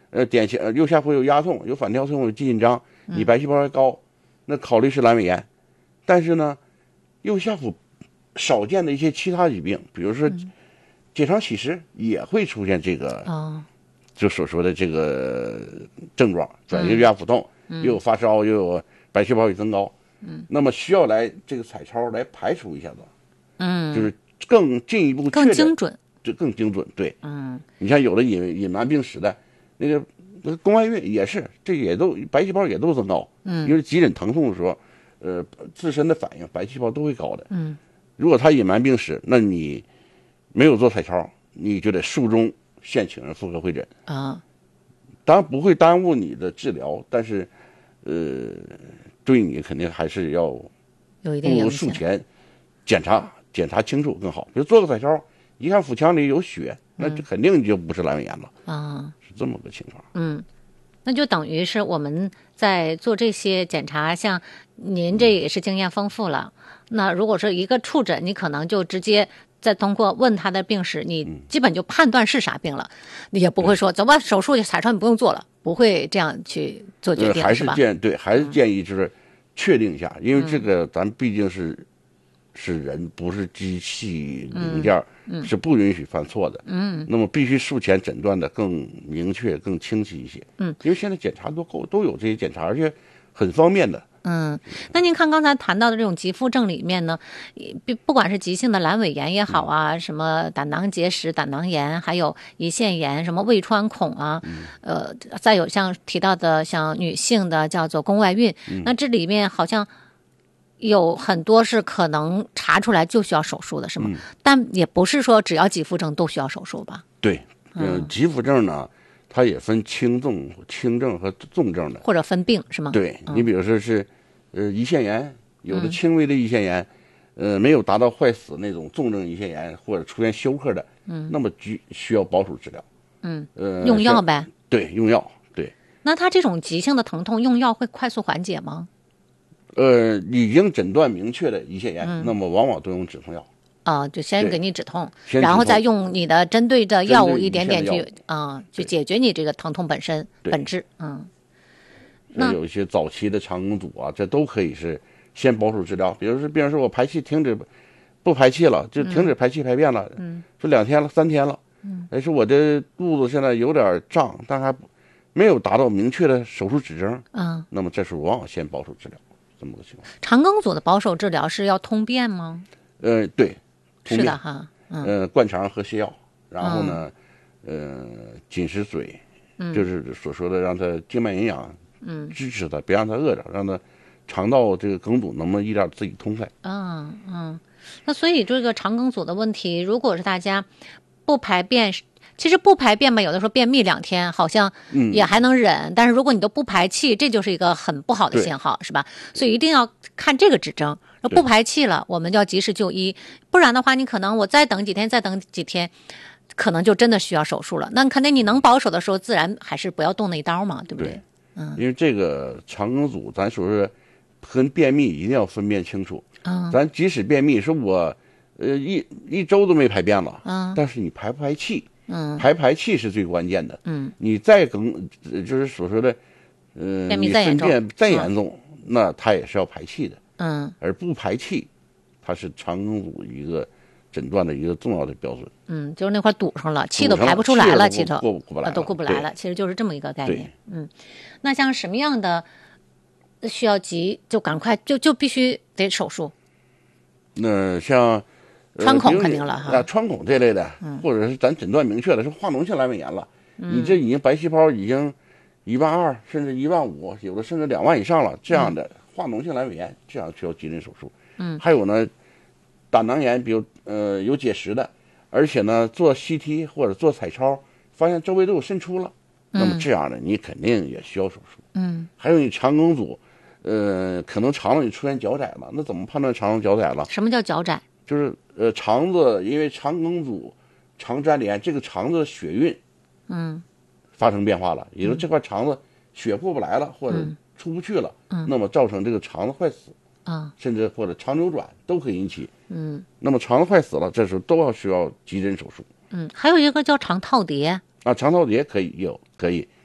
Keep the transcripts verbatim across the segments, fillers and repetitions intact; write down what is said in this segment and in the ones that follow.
呃，典型呃右下腹有压痛，有反跳痛，有肌紧张，你白细胞还高，那考虑是阑尾炎。但是呢，右下腹少见的一些其他疾病，比如说结肠起实，也会出现这个， 哦， 就所说的这个症状，转移右下腹痛，又有发烧，又有白细胞也增高。嗯，那么需要来这个彩超来排除一下子， 嗯， 就是更进一步确诊， 更精准， 就更精准。对， 嗯， 你像有的隐隐瞒病史的，那个那个宫外孕也是，这也都白细胞也都增高。嗯，因为急诊疼痛的时候，呃，自身的反应白细胞都会高的。 嗯， 如果他隐瞒病史，那你没有做彩超，你就得术中现请人妇科会诊啊。 当然不会耽误你的治疗，但是，呃，对你肯定还是要有一定不如术前检查检查清楚更好。比如做个彩超，一看腹腔里有血，那这肯定就不是阑尾炎了啊， 是这么个情况。 嗯，那就等于是我们在做这些检查，像您这也是经验丰富了。那如果说一个触诊，你可能就直接再通过问他的病史，你基本就判断是啥病了，你也不会说走吧手术彩超你不用做了，不会这样去做决定， 呃、还是吧？ 建对，还是建议就是确定一下，嗯、因为这个咱毕竟是。是人，不是机器零件，嗯嗯、是不允许犯错的。嗯，那么必须术前诊断的更明确、更清晰一些。嗯，因为现在检查都够，都有这些检查，而且很方便的。 嗯，那您看刚才谈到的这种急腹症里面呢，不管是急性的阑尾炎也好啊，嗯、什么胆囊结石、胆囊炎，还有胰腺炎，什么胃穿孔啊，嗯、呃，再有像提到的像女性的叫做宫外孕，嗯、那这里面好像。有很多是可能查出来就需要手术的，是吗？嗯、但也不是说只要急腹症都需要手术吧？ 对，嗯，急腹症呢，它也分轻重、轻症和重症的， 或者分病是吗？ 对，你比如说是，呃，胰腺炎，有的轻微的胰腺炎，嗯、呃，没有达到坏死那种重症胰腺炎，或者出现休克的，嗯，那么需需要保守治疗， 嗯， 呃， 用药呗， 对，用药，对。 那他这种急性的疼痛用药会快速缓解吗？ 呃，已经诊断明确的胰腺炎，嗯、那么往往都用止痛药。 啊、呃，就先给你止痛， 止痛然后再用你的针对的药物一点点去啊、 呃，去解决你这个疼痛本身本质。嗯， 那有一些早期的肠梗阻啊，这都可以是先保守治疗。比如说，病人说我排气停止不排气了，就停止排气排便了，嗯，说两天了，三天了，嗯，哎，说我这肚子现在有点胀，但还没有达到明确的手术指征，嗯，那么这时候往往先保守治疗。这么个情况， 肠梗阻的保守治疗是要通便吗？ 呃，对， 是的哈， 嗯、呃，灌肠和泻药，然后呢，嗯、呃，紧实水，嗯，就是所说的让它静脉营养，嗯，支持它，别让它饿着，让它肠道这个梗阻能不能一点自己通开。 嗯嗯，那所以这个肠梗阻的问题，如果是大家不排便。其实不排便嘛，有的时候便秘两天好像也还能忍，嗯、但是如果你都不排气，这就是一个很不好的信号，是吧？所以一定要看这个指征。不排气了，我们就要及时就医，不然的话，你可能我再等几天，再等几天，可能就真的需要手术了。那肯定你能保守的时候，自然还是不要动那一刀嘛，对不对？ 对， 嗯， 因为这个肠梗阻，咱说是跟便秘一定要分辨清楚。嗯，咱即使便秘，说我呃一一周都没排便了，嗯，但是你排不排气？嗯，排排气是最关键的。嗯，你再梗，就是所说的，呃， 便秘再严重， 你粪便再严重，嗯、那它也是要排气的。 嗯， 而不排气，它是肠梗阻一个诊断的一个重要的标准。 嗯，就是那块堵上了，气都排不出来了，气都过不来了， 都过不来了。其实就是这么一个概念。嗯，那像什么样的需要急，就赶快就就必须得手术。 那像。 穿孔肯定了哈， 啊，穿孔这类的，嗯、或者是咱诊断明确的是化脓性阑尾炎了，嗯、你这已经白细胞已经一万二甚至一万五，有的甚至两万以上了，这样的化脓性阑尾炎，这样需要急诊手术。嗯，还有呢，胆囊炎，比如呃有结石的，而且呢做 C T 或者做彩超，发现周围都有渗出了，嗯、那么这样的你肯定也需要手术。嗯，还有你肠梗阻，呃，可能肠子里出现脚窄了，那怎么判断肠子脚窄了？ 什么叫脚窄？ 就是呃肠子因为肠梗阻、肠粘连，这个肠子的血运，嗯，发生变化了，也就是这块肠子血过不来了，或者出不去了，嗯，那么造成这个肠子坏死，啊，甚至或者肠扭转都可以引起，嗯，那么肠子坏死了，这时候都要需要急诊手术。 嗯，还有一个叫肠套叠啊，肠套叠可以有可以，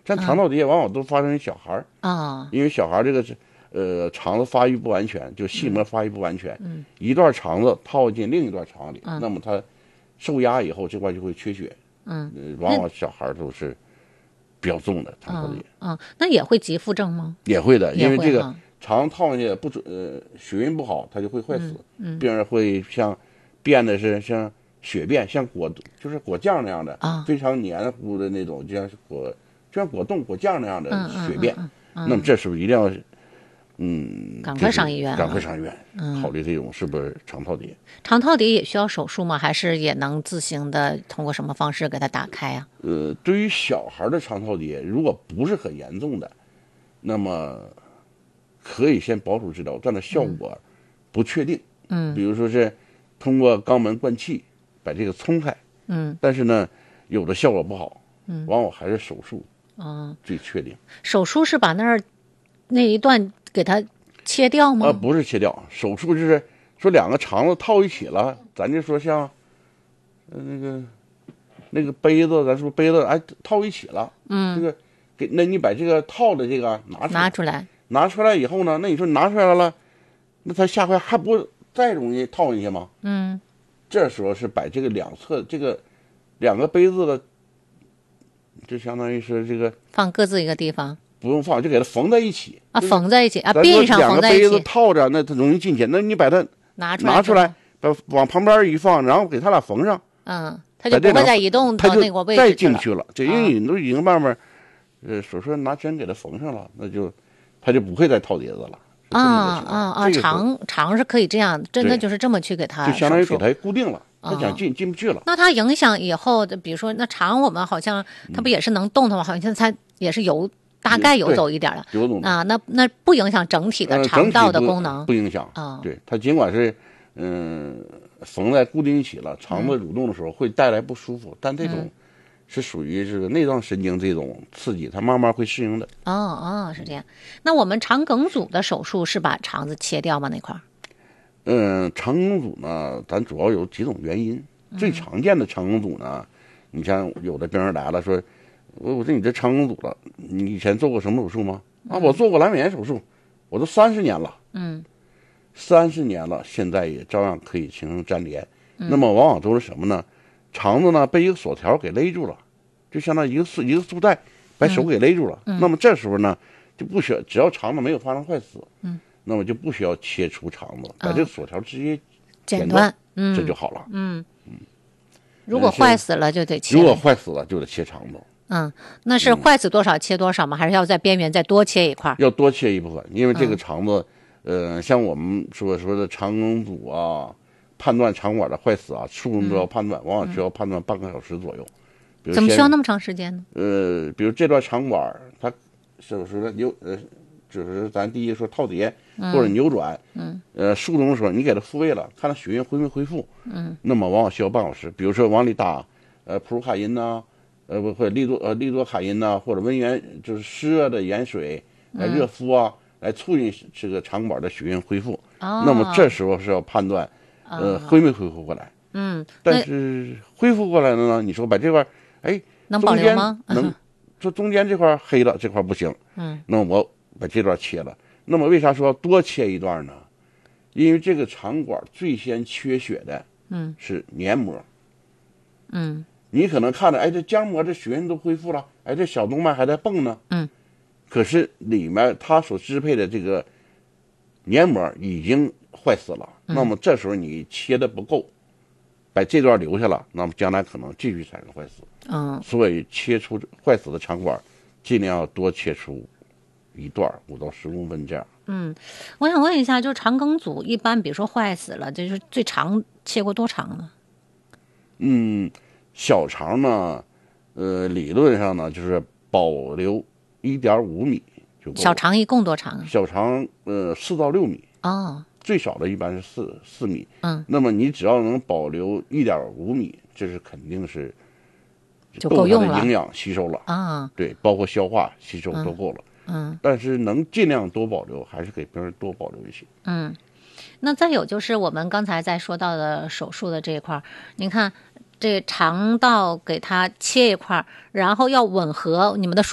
像肠道结往往都发生于小孩儿啊， 因为小孩这个呃肠子发育不完全，就细膜发育不完全， 嗯， 一段肠子套进另一段肠里， 嗯、 那么它受压以后这块就会缺血， 嗯， 呃、往往小孩都是比较重的肠道结， 嗯、啊，那也会急腹症吗？ 也会的，因为这个啊肠套进去不准呃血运不好，它就会坏死， 嗯嗯、 病人会像变的是像血便，像果就是果酱那样的， 啊， 非常黏糊的那种，就像是果就像果冻果酱那样的血便， 嗯嗯嗯嗯、 那么这时候一定要嗯赶快上医院， 赶快上医院， 嗯、 考虑这种是不是肠套结。 肠套结也需要手术吗？还是也能自行的通过什么方式给它打开啊？ 呃，对于小孩的肠套结，如果不是很严重的，那么可以先保守治疗，但是效果不确定。 嗯， 比如说是通过肛门灌气把这个冲开， 嗯， 但是呢，有的效果不好， 嗯， 往往还是手术， 嗯， 最确定。 手术是把那儿那一段给它切掉吗？ 呃，不是切掉，手术就是说两个肠子套一起了，咱就说像，呃那个那个杯子，咱说杯子哎套一起了， 嗯， 这个给那你把这个套的这个拿出来， 拿出来， 拿出来以后呢，那你说你拿出来了，那它下回还不再容易套进去吗？ 嗯， 这时候是把这个两侧这个两个杯子的，就相当于是这个放各自一个地方。 不用放，就给它缝在一起啊，缝在一起啊， 咱说并上缝在一起。 两个杯子套着，那它容易进去。那你把它拿出来， 拿出来，把往旁边一放，然后给它俩缝上。 嗯，它就不会再移动到那个位置再进去了。这因为啊你都已经慢慢，呃，手术拿针给它缝上了，那就它就不会再套结子了。 啊啊啊！ 这个肠肠是可以这样，真的就是这么去给它， 就相当于给它固定了， 啊它想进进不去了。 那它影响以后的，比如说那肠，我们好像它不也是能动的吗？好像它也是游。大概游走一点了啊，那那不影响整体的肠道的功能， 呃、不, 不影响啊。 对，它尽管是嗯缝在固定一起了，肠子蠕动的时候会带来不舒服，嗯、但这种是属于这个内脏神经这种刺激，它慢慢会适应的。 哦哦，是这样。那我们肠梗阻的手术是把肠子切掉吗？那块儿？ 嗯，肠梗阻呢，咱主要有几种原因。嗯、最常见的肠梗阻呢，你像有的病人来了说。我我说你这肠梗阻了，你以前做过什么手术吗？啊，我做过阑尾炎手术，我都三十年了， 嗯， 三十年了，现在也照样可以形成粘连。 嗯、 那么往往都是什么呢？肠子呢被一个锁条给勒住了，就相当于一个束一个束带把手给勒住了。 嗯、 那么这时候呢就不需要，只要肠子没有发生坏死， 嗯， 那么就不需要切除肠子，把这个锁条直接剪断， 嗯， 这就好了。 嗯嗯，如果坏死了就得切。 如果坏死了就得切肠子。 嗯，那是坏死多少切多少吗？嗯、还是要在边缘再多切一块？ 要多切一部分，因为这个肠子，嗯、呃，像我们说说的肠梗阻啊，判断肠管的坏死啊，术中都要判断，嗯、往往需要判断半个小时左右。比如怎么需要那么长时间呢？ 呃，比如这段肠管它是说扭呃，就是咱第一说套结或者扭转， 嗯， 呃，术中的时候你给它复位了，看它血运恢没恢复， 嗯， 那么往往需要半小时。比如说往里打呃普鲁卡因呐、啊。呃，不或者利多呃利多卡因呐、啊，或者温盐，就是湿热的盐水来热敷啊，嗯、来促进这个肠管的血运恢复。 哦、 那么这时候是要判断，呃，恢没恢复过来。 嗯， 但是恢复过来了呢，你说把这块，哎， 能保留吗？ 能，说中间这块黑了，这块不行。 嗯， 那我把这段切了。那么为啥说要多切一段呢？因为这个肠管最先缺血的， 嗯， 是黏膜。 嗯。 你可能看着，哎，这浆膜这血运都恢复了，哎，这小动脉还在蹦呢。 嗯， 可是里面它所支配的这个黏膜已经坏死了。 嗯、 那么这时候你切的不够，把这段留下了，那么将来可能继续产生坏死。 嗯， 所以切除坏死的肠管，尽量要多切除一段五到十公分这样。 嗯，我想问一下，就是肠梗阻一般，比如说坏死了，就是最长切过多长呢？ 嗯。小肠呢，呃，理论上呢就是保留一点五米就够了。 小肠一共多长啊？ 小肠呃四到六米。 哦。 最少的一般是四四米。 嗯。 那么你只要能保留一点五米，这是肯定是就够用了， 营养吸收了啊。 对，包括消化吸收都够了。 嗯。 但是能尽量多保留，还是给病人多保留一些。 嗯。那再有就是我们刚才在说到的手术的这一块，您看。这肠道给它切一块，然后要吻合你们的